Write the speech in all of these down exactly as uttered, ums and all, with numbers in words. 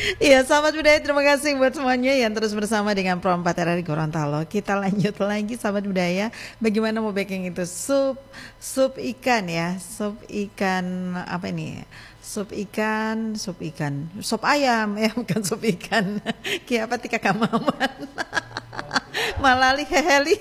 Iya, sahabat budaya, terima kasih buat semuanya yang terus bersama dengan Pro empat R R I Gorontalo. Kita lanjut lagi sahabat budaya, bagaimana mau baking itu sup sup ikan ya, sup ikan apa ini? Sup ikan, sup ikan, sup ayam ya, bukan sup ikan. Kayak apa tika kamaman. Malali heheli.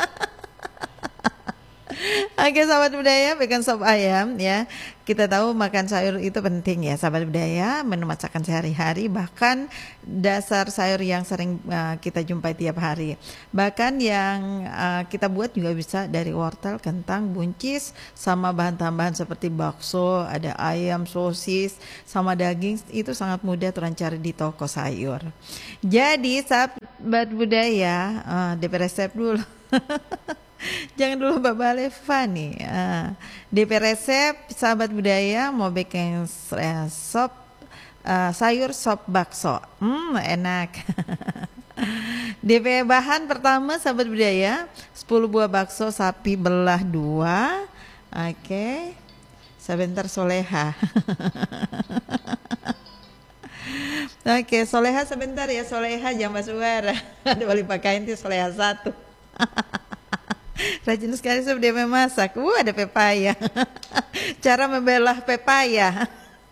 Oke sahabat budaya, makan sop ayam ya. Kita tahu makan sayur itu penting ya sahabat budaya, menu masakan sehari-hari, bahkan dasar sayur yang sering uh, kita jumpai tiap hari. Bahkan yang uh, kita buat juga bisa dari wortel, kentang, buncis, sama bahan tambahan seperti bakso, ada ayam, sosis, sama daging. Itu sangat mudah tuh cari di toko sayur. Jadi sahabat budaya, uh, D P resep dulu. Jangan dulu Mbak Baleva nih. uh, D P resep sahabat budaya mau bikin uh, sop uh, sayur sop bakso. Hmm, enak. D P bahan pertama sahabat budaya, sepuluh buah bakso sapi belah dua. Oke. Okay. Sebentar Soleha. Oke, okay, Soleha sebentar ya, Soleha jangan suara. Ada balik pakaian tuh Soleha satu. Rajin sekali sudah memasak. Uh, ada pepaya. Cara membelah pepaya.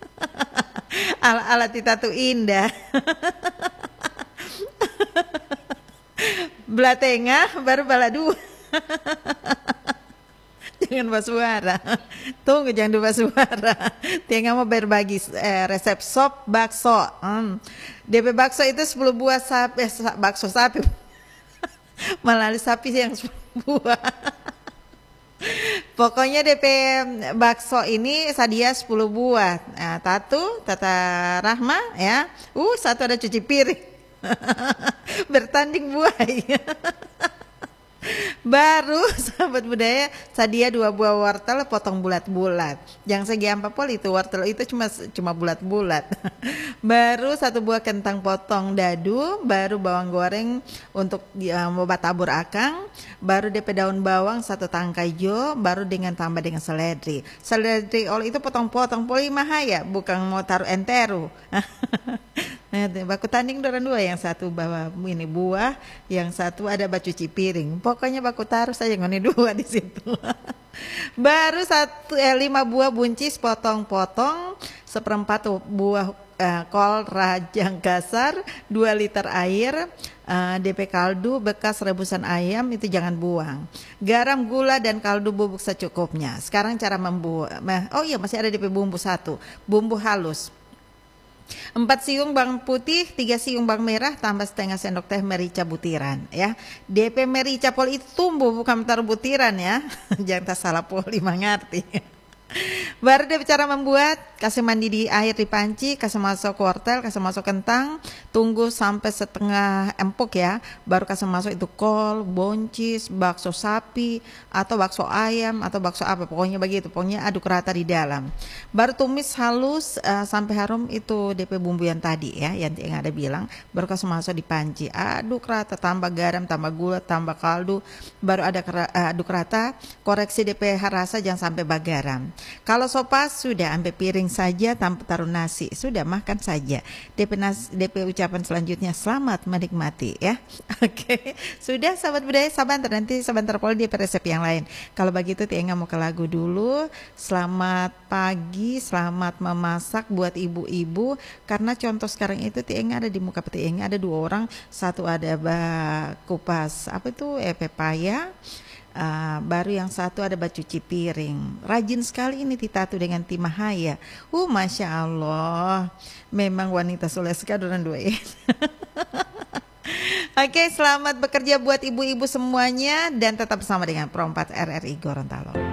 Alat kita tuh indah. Belah tengah baru belah dua. Jangan bersuara. Tunggu jangan lupa suara. Tengah mau berbagi eh, resep sop bakso. Hmm. D P bakso itu sepuluh buah sapi, eh, bakso sapi. Malah sapi yang sepuluh buah. Pokoknya D P bakso ini sadia sepuluh buah. Nah, Tatu, Tata Rahma ya. Uh, satu ada cuci piring. Bertanding buaya. Baru sahabat budaya sadia dua buah wortel potong bulat-bulat. Yang segi ampapol itu wortel itu cuma cuma bulat-bulat. Baru satu buah kentang potong dadu, baru bawang goreng untuk ya, mau tabur akang, baru D P daun bawang satu tangkai jo, baru dengan tambah dengan seledri. Seledri all itu potong-potong poli mahaya, bukan mau taruh enteru. Nah, baku tanding dorang dua, yang satu bawa ini buah, yang satu ada baju cuci piring. Pokoknya baku taruh saja ngoni dua di situ. Baru satu eh, lima buah buncis potong-potong, seperempat buah eh, kol rajang kasar, dua liter air, eh, D P kaldu bekas rebusan ayam itu jangan buang. Garam, gula dan kaldu bubuk secukupnya. Sekarang cara membuat. Oh iya masih ada D P bumbu satu, bumbu halus. empat siung bawang putih, tiga siung bawang merah, tambah setengah sendok teh merica butiran ya. D P merica pol itu tumbuh bukan taruh butiran ya. Jangan tak salah poli mengerti. Baru deh cara membuat, kasih mandi di air di panci, kasih masuk wortel, kasih masuk kentang, tunggu sampai setengah empuk ya, baru kasih masuk itu kol, buncis, bakso sapi, atau bakso ayam, atau bakso apa, pokoknya begitu, pokoknya aduk rata di dalam. Baru tumis halus uh, sampai harum itu D P bumbu yang tadi ya, yang, yang ada bilang, baru kasih masuk di panci, aduk rata, tambah garam, tambah gula, tambah kaldu, baru ada uh, aduk rata, koreksi D P rasa jangan sampai bagaram. Kalau sopas sudah ambil piring saja tanpa taruh nasi, sudah makan saja. D P nasi, D P ucapan selanjutnya selamat menikmati ya. Oke, sudah sahabat budaya, sabar nanti sebentar poli D P resep yang lain. Kalau begitu Tienga mau ke lagu dulu. Selamat pagi, selamat memasak buat ibu-ibu. Karena contoh sekarang itu Tienga ada di muka Tienga ada dua orang, satu ada bak kupas apa itu eh, pepaya. Uh, baru yang satu ada baju cuci piring. Rajin sekali ini Titatu dengan Timahaya. Uh, Masya Allah. Memang wanita soleh sekali orang dua ini. Oke, selamat bekerja buat ibu-ibu semuanya. Dan tetap bersama dengan Pro empat R R I Gorontalo.